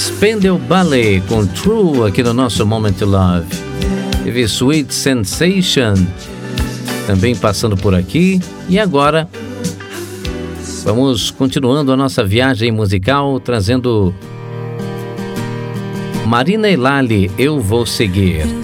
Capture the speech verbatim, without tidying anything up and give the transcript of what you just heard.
Spandau Ballet com True aqui no nosso Moment to Love. Teve Sweet Sensation também passando por aqui. E agora vamos continuando a nossa viagem musical, trazendo Marina e Lali, Eu Vou Seguir.